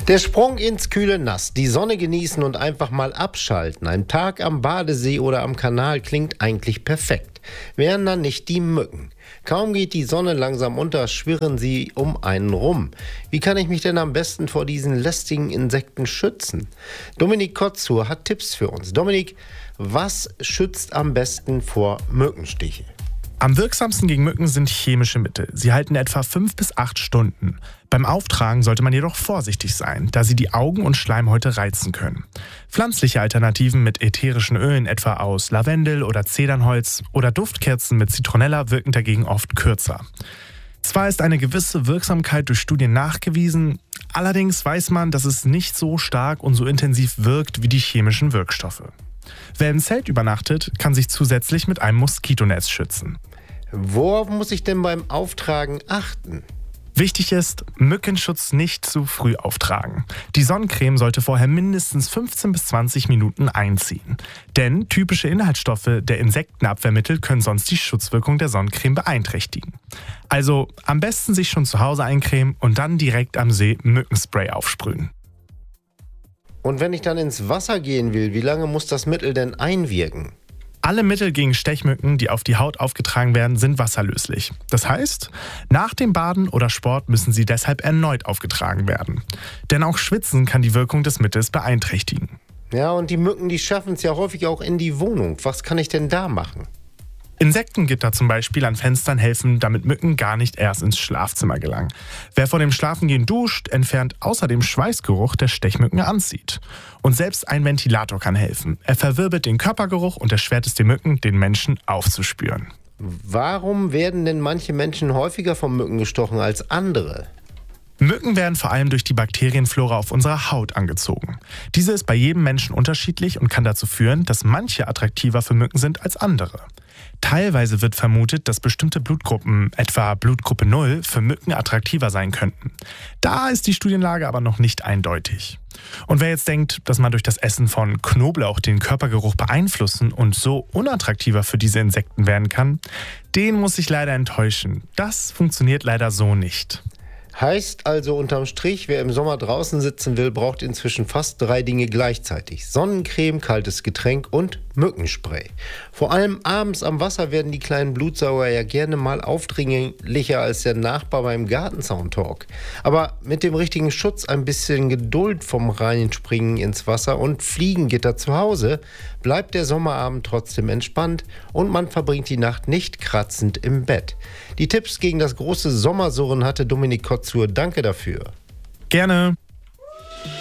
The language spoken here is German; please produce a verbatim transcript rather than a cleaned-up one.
Der Sprung ins kühle Nass, die Sonne genießen und einfach mal abschalten. Ein Tag am Badesee oder am Kanal klingt eigentlich perfekt. Wären dann nicht die Mücken. Kaum geht die Sonne langsam unter, schwirren sie um einen rum. Wie kann ich mich denn am besten vor diesen lästigen Insekten schützen? Dominik Kotzur hat Tipps für uns. Dominik, was schützt am besten vor Mückenstiche? Am wirksamsten gegen Mücken sind chemische Mittel. Sie halten etwa fünf bis acht Stunden. Beim Auftragen sollte man jedoch vorsichtig sein, da sie die Augen und Schleimhäute reizen können. Pflanzliche Alternativen mit ätherischen Ölen, etwa aus Lavendel oder Zedernholz, oder Duftkerzen mit Zitronella wirken dagegen oft kürzer. Zwar ist eine gewisse Wirksamkeit durch Studien nachgewiesen, allerdings weiß man, dass es nicht so stark und so intensiv wirkt wie die chemischen Wirkstoffe. Wer im Zelt übernachtet, kann sich zusätzlich mit einem Moskitonetz schützen. Worauf muss ich denn beim Auftragen achten? Wichtig ist, Mückenschutz nicht zu früh auftragen. Die Sonnencreme sollte vorher mindestens fünfzehn bis zwanzig Minuten einziehen. Denn typische Inhaltsstoffe der Insektenabwehrmittel können sonst die Schutzwirkung der Sonnencreme beeinträchtigen. Also am besten sich schon zu Hause eincremen und dann direkt am See Mückenspray aufsprühen. Und wenn ich dann ins Wasser gehen will, wie lange muss das Mittel denn einwirken? Alle Mittel gegen Stechmücken, die auf die Haut aufgetragen werden, sind wasserlöslich. Das heißt, nach dem Baden oder Sport müssen sie deshalb erneut aufgetragen werden. Denn auch Schwitzen kann die Wirkung des Mittels beeinträchtigen. Ja, und die Mücken, die schaffen es ja häufig auch in die Wohnung. Was kann ich denn da machen? Insektengitter zum Beispiel an Fenstern helfen, damit Mücken gar nicht erst ins Schlafzimmer gelangen. Wer vor dem Schlafengehen duscht, entfernt außerdem Schweißgeruch, der Stechmücken anzieht. Und selbst ein Ventilator kann helfen. Er verwirbelt den Körpergeruch und erschwert es den Mücken, den Menschen aufzuspüren. Warum werden denn manche Menschen häufiger von Mücken gestochen als andere? Mücken werden vor allem durch die Bakterienflora auf unserer Haut angezogen. Diese ist bei jedem Menschen unterschiedlich und kann dazu führen, dass manche attraktiver für Mücken sind als andere. Teilweise wird vermutet, dass bestimmte Blutgruppen, etwa Blutgruppe null, für Mücken attraktiver sein könnten. Da ist die Studienlage aber noch nicht eindeutig. Und wer jetzt denkt, dass man durch das Essen von Knoblauch den Körpergeruch beeinflussen und so unattraktiver für diese Insekten werden kann, den muss ich leider enttäuschen. Das funktioniert leider so nicht. Heißt also unterm Strich, wer im Sommer draußen sitzen will, braucht inzwischen fast drei Dinge gleichzeitig. Sonnencreme, kaltes Getränk und Mückenspray. Vor allem abends am Wasser werden die kleinen Blutsauger ja gerne mal aufdringlicher als der Nachbar beim Gartenzauntalk. Aber mit dem richtigen Schutz, ein bisschen Geduld vom Reinspringen ins Wasser und Fliegengitter zu Hause, bleibt der Sommerabend trotzdem entspannt und man verbringt die Nacht nicht kratzend im Bett. Die Tipps gegen das große Sommersurren hatte Dominik Kotzur. Danke dafür. Gerne.